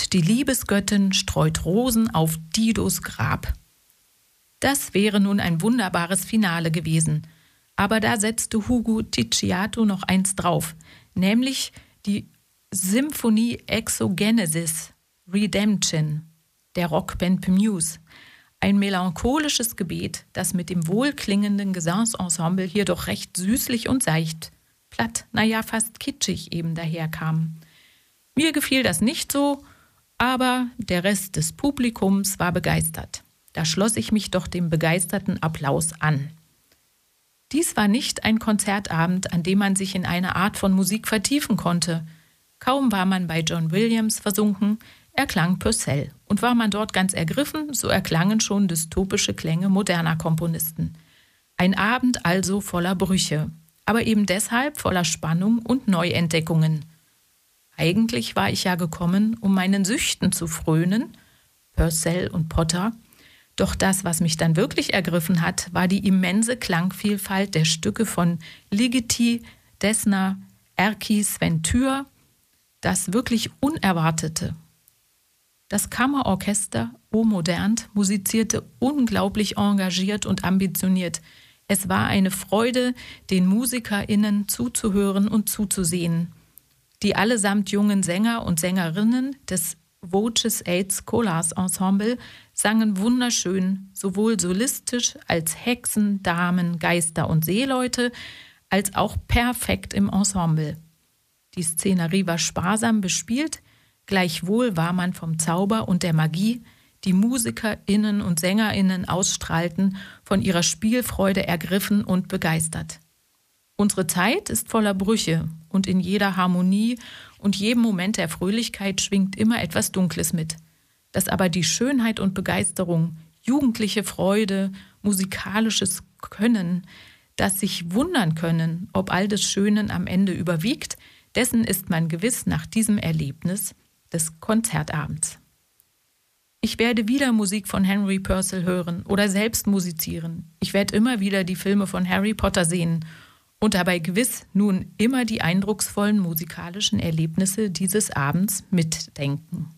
Und die Liebesgöttin streut Rosen auf Didos Grab. Das wäre nun ein wunderbares Finale gewesen. Aber da setzte Hugo Ticciato noch eins drauf, nämlich die Symphonie Exogenesis Redemption der Rockband Muse. Ein melancholisches Gebet, das mit dem wohlklingenden Gesangsensemble hier doch recht süßlich und seicht, platt, fast kitschig eben daherkam. Mir gefiel das nicht so, aber der Rest des Publikums war begeistert. Da schloss ich mich doch dem begeisterten Applaus an. Dies war nicht ein Konzertabend, an dem man sich in eine Art von Musik vertiefen konnte. Kaum war man bei John Williams versunken, erklang Purcell. Und war man dort ganz ergriffen, so erklangen schon dystopische Klänge moderner Komponisten. Ein Abend also voller Brüche, aber eben deshalb voller Spannung und Neuentdeckungen. Eigentlich war ich ja gekommen, um meinen Süchten zu frönen, Purcell und Potter. Doch das, was mich dann wirklich ergriffen hat, war die immense Klangvielfalt der Stücke von Ligeti, Dessner, Erkki, Sven Thür, das wirklich Unerwartete. Das Kammerorchester O Modernt musizierte unglaublich engagiert und ambitioniert. Es war eine Freude, den MusikerInnen zuzuhören und zuzusehen. Die allesamt jungen Sänger und Sängerinnen des Voces Eight Scholars Ensemble sangen wunderschön, sowohl solistisch als Hexen, Damen, Geister und Seeleute, als auch perfekt im Ensemble. Die Szenerie war sparsam bespielt, gleichwohl war man vom Zauber und der Magie, die MusikerInnen und SängerInnen ausstrahlten, von ihrer Spielfreude ergriffen und begeistert. Unsere Zeit ist voller Brüche und in jeder Harmonie und jedem Moment der Fröhlichkeit schwingt immer etwas Dunkles mit. Dass aber die Schönheit und Begeisterung, jugendliche Freude, musikalisches Können, das sich wundern können, ob all des Schönen am Ende überwiegt, dessen ist man gewiss nach diesem Erlebnis des Konzertabends. Ich werde wieder Musik von Henry Purcell hören oder selbst musizieren. Ich werde immer wieder die Filme von Harry Potter sehen und dabei gewiss nun immer die eindrucksvollen musikalischen Erlebnisse dieses Abends mitdenken.